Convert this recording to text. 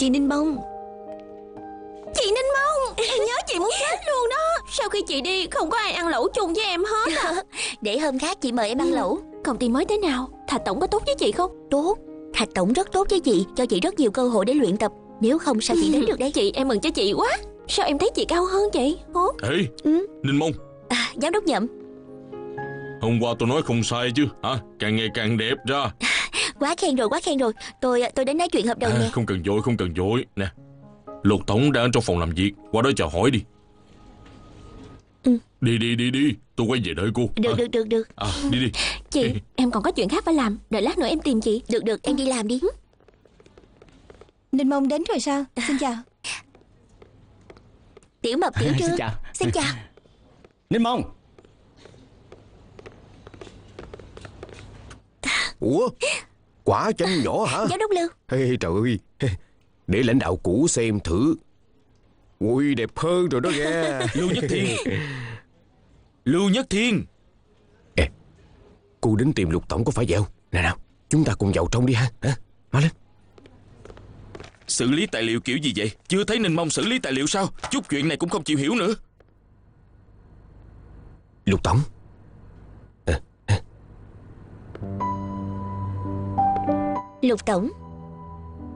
Chị Ninh Mông. Chị Ninh Mông, em nhớ chị muốn chết luôn đó. Sau khi chị đi không có ai ăn lẩu chung với em hết à. Để hôm khác chị mời em ăn lẩu. Công ty mới thế nào? Thạch tổng có tốt với chị không? Tốt. Thạch tổng rất tốt với chị, cho chị rất nhiều cơ hội để luyện tập. Nếu không sao chị đến được đây. Chị, em mừng cho chị quá. Sao em thấy chị cao hơn chị? Ê, Ninh Mông, Giám đốc Nhậm. hôm qua tôi nói không sai chứ hả? Càng ngày càng đẹp ra. Quá khen rồi, quá khen rồi. Tôi đến nói chuyện hợp đồng nè. Không cần vội, không cần vội. Nè, Lục tổng đang ở trong phòng làm việc, qua đó chào hỏi đi. Đi, tôi quay về đợi cô. Được. Đi. Chị, em còn có chuyện khác phải làm. Đợi lát nữa em tìm chị. Được, em đi làm đi. Ninh Mông đến rồi sao? Xin chào. Tiểu Mập, Tiểu Trương. Xin chào. Ninh Mông. Ủa, quả chanh nhỏ hả? Giám đốc Lưu. Trời ơi, để lãnh đạo cũ xem thử. Ui, đẹp hơn rồi đó nghe. Lưu Nhất Thiên. Lưu Nhất Thiên. Ê, cô đến tìm Lục tổng có phải vậy không? Nào, chúng ta cùng vào trong đi ha. Nói lên. Xử lý tài liệu kiểu gì vậy? Chưa thấy Ninh Mông xử lý tài liệu sao? Chút chuyện này cũng không chịu hiểu nữa. Lục tổng. Lục tổng,